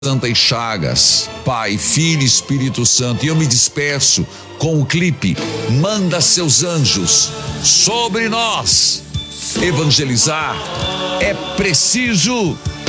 Santas Chagas, Pai, Filho e Espírito Santo. E eu me despeço com o clipe Manda Seus Anjos sobre nós. Evangelizar é preciso.